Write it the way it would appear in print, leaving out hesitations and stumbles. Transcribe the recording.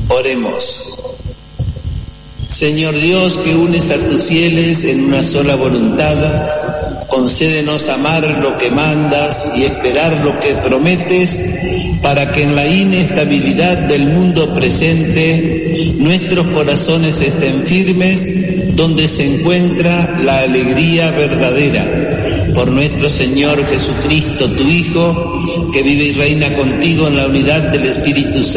Oremos. Señor Dios, que unes a tus fieles en una sola voluntad, concédenos amar lo que mandas y esperar lo que prometes, para que en la inestabilidad del mundo presente nuestros corazones estén firmes donde se encuentra la alegría verdadera. Por nuestro Señor Jesucristo, tu Hijo, que vive y reina contigo en la unidad del Espíritu Santo,